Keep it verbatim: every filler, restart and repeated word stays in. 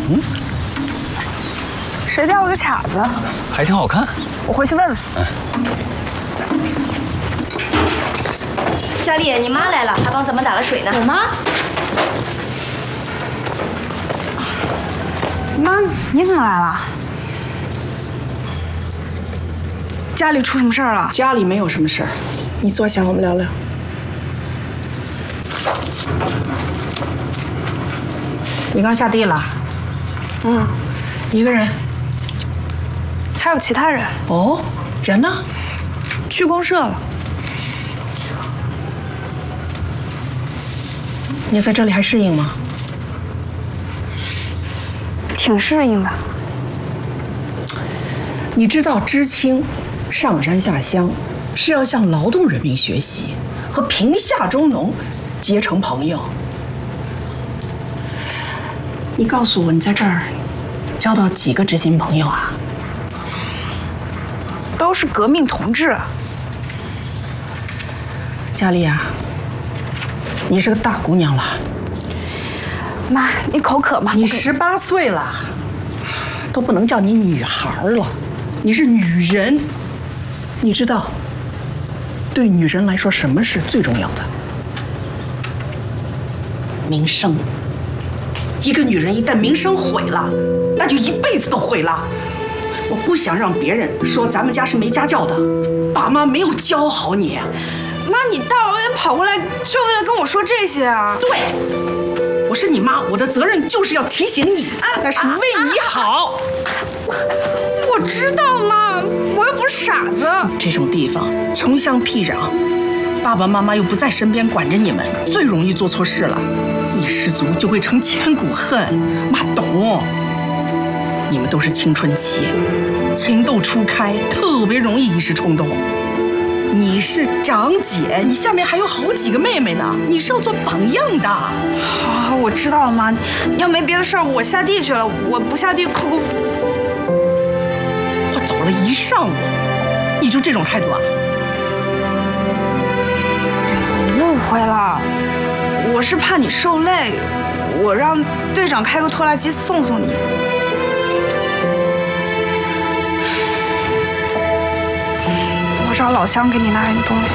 嗯， 谁掉了个卡子？ 还挺好看。 我回去问问。 嗯。 佳丽，你妈来了，还帮咱们打了水呢。 我妈？妈，你怎么来了？家里出什么事儿了？ 家里没有什么事儿，你坐下，我们聊聊。你刚下地了？嗯，一个人。 还有其他人？ 哦，人呢？ 去公社了。 你在这里还适应吗？ 挺适应的。 你知道知青上山下乡是要向劳动人民学习，和贫下中农结成朋友。你告诉我，你在这儿交到几个知心朋友啊？ 都是革命同志。 佳丽啊，你是个大姑娘了。 妈，你口渴吗？ 你十八岁了，都不能叫你女孩了，你是女人。你知道，对女人来说，什么是最重要的？名声。一个女人一旦名声毁了，那就一辈子都毁了。我不想让别人说咱们家是没家教的，爸妈没有教好你。 妈，你大老远跑过来就为了跟我说这些啊？ 对，我是你妈，我的责任就是要提醒你，那是为你好。 我知道妈，我又不是傻子。 这种地方穷乡僻壤，爸爸妈妈又不在身边管着你们，最容易做错事了。一失足就会成千古恨，妈懂。你们都是青春期，情窦初开，特别容易一时冲动。你是长姐，你下面还有好几个妹妹呢，你是要做榜样的。 好，我知道了妈。要没别的事儿，我下地去了。我不下地扣。 我走了一上午，你就这种态度啊？ 误会了。我是怕你受累，我让队长开个拖拉机送送你。我找老乡给你拿点东西。